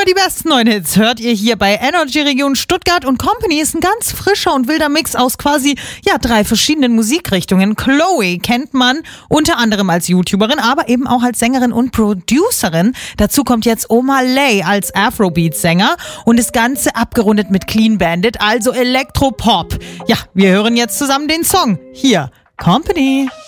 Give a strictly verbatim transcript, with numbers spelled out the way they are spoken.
die besten neuen Hits hört ihr hier bei Energy Region Stuttgart und Company ist ein ganz frischer und wilder Mix aus quasi, ja, drei verschiedenen Musikrichtungen. Chloe kennt man unter anderem als YouTuberin, aber eben auch als Sängerin und Producerin. Dazu kommt jetzt Omar Lay als Afrobeat-Sänger und das Ganze abgerundet mit Clean Bandit, also Elektropop. Ja, wir hören jetzt zusammen den Song. Hier, Company.